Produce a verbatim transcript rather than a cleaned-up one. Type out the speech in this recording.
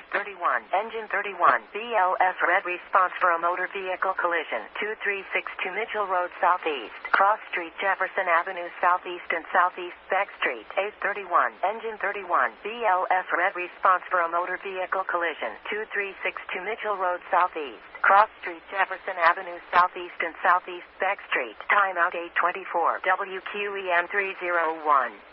thirty-one, engine thirty-one, B L S red response for a motor vehicle collision, two three six two Mitchell Road Southeast, Cross Street, Jefferson Avenue Southeast and Southeast, Beck Street, eight thirty-one, engine thirty-one, B L S red response for a motor vehicle collision, two three six two Mitchell Road Southeast, Cross Street, Jefferson Avenue Southeast and Southeast, Beck Street, timeout eight twenty-four, W Q E M three oh one.